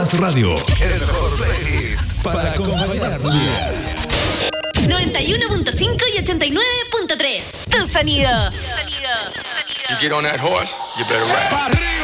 Más Radio, el mejor playlist para acompañar tu día. 91.5 y 89.3. Tu sonido. You get on that horse, you better ride.